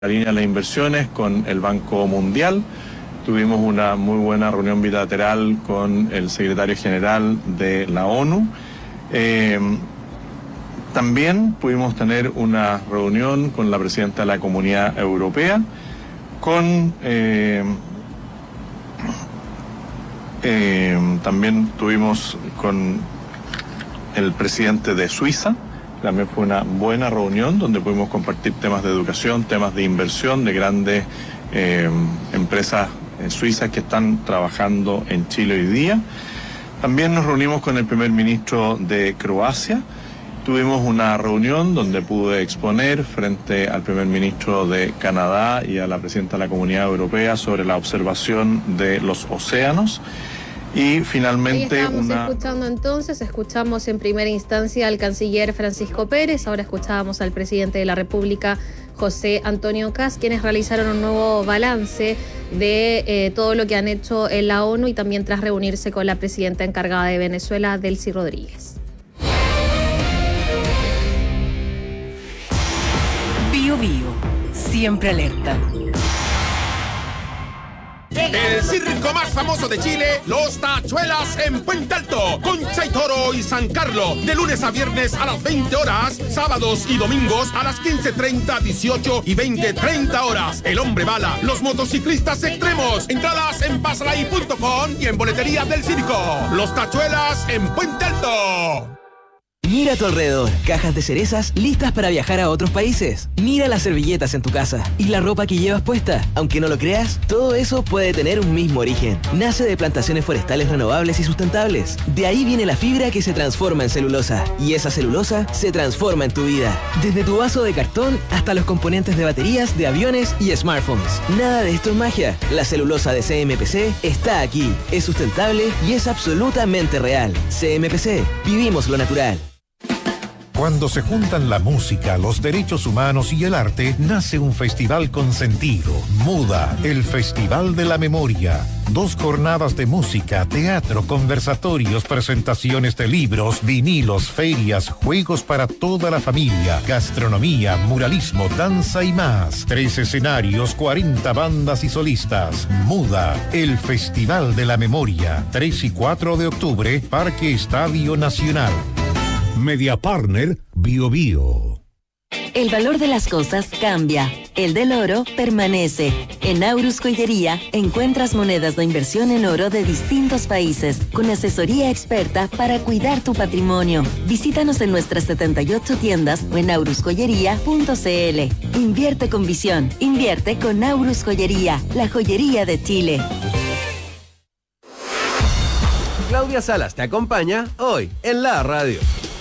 la línea de las inversiones con el Banco Mundial. Tuvimos una muy buena reunión bilateral con el secretario general de la ONU. También pudimos tener una reunión con la presidenta de la Comunidad Europea, también tuvimos con el presidente de Suiza. También fue una buena reunión donde pudimos compartir temas de educación, temas de inversión de grandes empresas suizas que están trabajando en Chile hoy día. También nos reunimos con el primer ministro de Croacia. Tuvimos una reunión donde pude exponer frente al primer ministro de Canadá y a la presidenta de la Comunidad Europea sobre la observación de los océanos. Y finalmente escuchamos en primera instancia al canciller Francisco Pérez, ahora escuchábamos al presidente de la República, José Antonio Kast, quienes realizaron un nuevo balance de todo lo que han hecho en la ONU y también tras reunirse con la presidenta encargada de Venezuela, Delcy Rodríguez. Bio Bio, siempre alerta. El circo más famoso de Chile, Los Tachuelas en Puente Alto, Concha y Toro y San Carlos, de lunes a viernes a las 20 horas, sábados y domingos a las 15:30, 18 y 20:30 horas. El Hombre Bala, los motociclistas extremos, entradas en pasalahí.com y en boletería del circo. Los Tachuelas en Puente Alto. Mira a tu alrededor, cajas de cerezas listas para viajar a otros países. Mira las servilletas en tu casa y la ropa que llevas puesta. Aunque no lo creas, todo eso puede tener un mismo origen. Nace de plantaciones forestales renovables y sustentables. De ahí viene la fibra que se transforma en celulosa. Y esa celulosa se transforma en tu vida. Desde tu vaso de cartón hasta los componentes de baterías, de aviones y smartphones. Nada de esto es magia. La celulosa de CMPC está aquí. Es sustentable y es absolutamente real. CMPC, vivimos lo natural. Cuando se juntan la música, los derechos humanos y el arte, nace un festival con sentido. MUDA, el Festival de la Memoria. 2 jornadas de música, teatro, conversatorios, presentaciones de libros, vinilos, ferias, juegos para toda la familia, gastronomía, muralismo, danza y más. 3 escenarios, 40 bandas y solistas. MUDA, el Festival de la Memoria. 3 y 4 de octubre, Parque Estadio Nacional. Media Partner Bio Bio. El valor de las cosas cambia. El del oro permanece. En Aurus Joyería encuentras monedas de inversión en oro de distintos países, con asesoría experta para cuidar tu patrimonio. Visítanos en nuestras 78 tiendas o en aurusjoyería.cl. Invierte con visión. Invierte con Aurus Joyería, la joyería de Chile. Claudia Salas te acompaña hoy en la radio.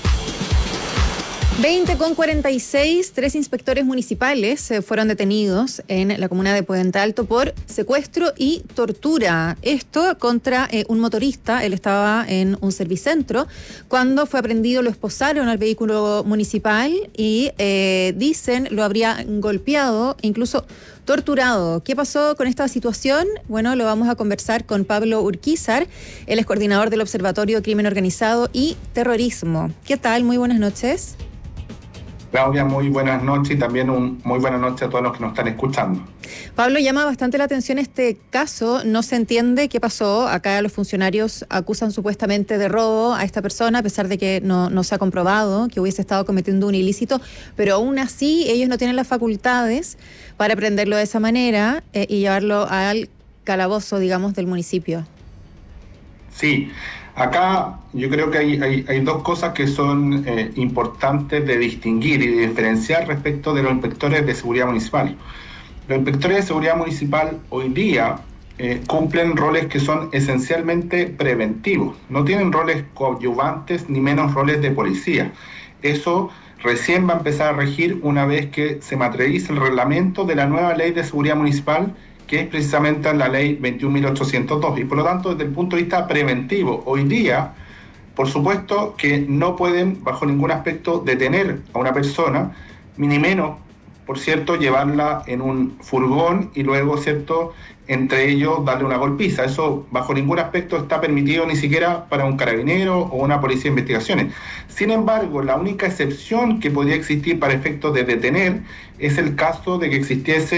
20:46, 3 inspectores municipales fueron detenidos en la comuna de Puente Alto por secuestro y tortura. Esto contra un motorista. Él estaba en un servicentro. Cuando fue aprendido, lo esposaron al vehículo municipal y dicen lo habría golpeado, incluso torturado. ¿Qué pasó con esta situación? Bueno, lo vamos a conversar con Pablo Urquizar, él es coordinador del Observatorio de Crimen Organizado y Terrorismo. ¿Qué tal? Muy buenas noches. Claudia, muy buenas noches y también muy buenas noches a todos los que nos están escuchando. Pablo, llama bastante la atención este caso. No se entiende qué pasó. Acá los funcionarios acusan supuestamente de robo a esta persona, a pesar de que no se ha comprobado que hubiese estado cometiendo un ilícito, pero aún así ellos no tienen las facultades para prenderlo de esa manera y llevarlo al calabozo, digamos, del municipio. Sí. Acá yo creo que hay 2 cosas que son importantes de distinguir y de diferenciar respecto de los inspectores de seguridad municipal. Los inspectores de seguridad municipal hoy día cumplen roles que son esencialmente preventivos. No tienen roles coadyuvantes ni menos roles de policía. Eso recién va a empezar a regir una vez que se materialice el reglamento de la nueva ley de seguridad municipal, que es precisamente la ley 21.802, y por lo tanto desde el punto de vista preventivo, hoy día, por supuesto que no pueden bajo ningún aspecto detener a una persona, ni menos por cierto, llevarla en un furgón y luego, cierto, entre ellos darle una golpiza. Eso bajo ningún aspecto está permitido, ni siquiera para un carabinero o una policía de investigaciones. Sin embargo, la única excepción que podría existir para efectos de detener es el caso de que existiese